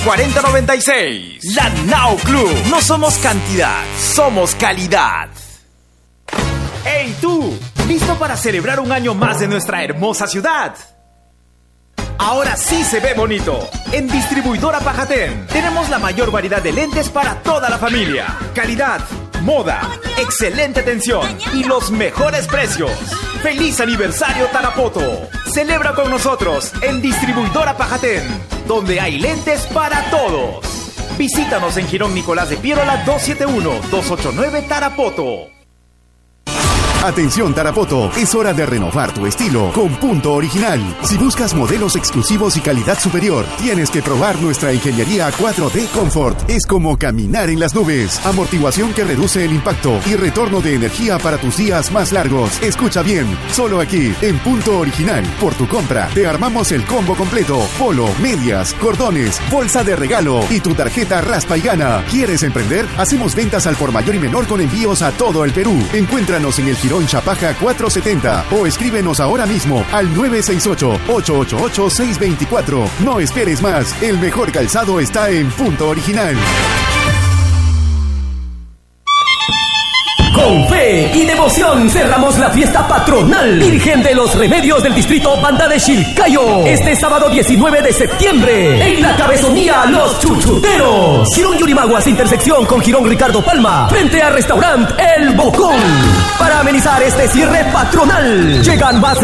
4096. La Now Club. No somos cantidad, somos calidad. ¡Hey tú! ¿Listo para celebrar un año más de nuestra hermosa ciudad? Ahora sí se ve bonito. En Distribuidora Pajatén tenemos la mayor variedad de lentes para toda la familia. Calidad, moda, excelente atención y los mejores precios. ¡Feliz aniversario Tarapoto! Celebra con nosotros en Distribuidora Pajatén, donde hay lentes para todos. Visítanos en Girón Nicolás de Piérola 271-289 Tarapoto. Atención Tarapoto, es hora de renovar tu estilo con Punto Original. Si buscas modelos exclusivos y calidad superior, tienes que probar nuestra ingeniería 4D Comfort. Es como caminar en las nubes. Amortiguación que reduce el impacto y retorno de energía para tus días más largos. Escucha bien, solo aquí en Punto Original. Por tu compra, te armamos el combo completo: polo, medias, cordones, bolsa de regalo y tu tarjeta Raspa y Gana. ¿Quieres emprender? Hacemos ventas al por mayor y menor con envíos a todo el Perú. Encuéntranos en el Girón Chapaja 470 o escríbenos ahora mismo al 968-888-624. No esperes más, el mejor calzado está en Punto Original. Con fe y devoción cerramos la fiesta patronal Virgen de los Remedios del distrito Banda de Chilcayo. Este sábado 19 de septiembre, en la cabezonía Los Chuchuteros. Girón Yurimaguas, intersección con Girón Ricardo Palma, frente al restaurante El Bocón. Para amenizar este cierre patronal, llegan más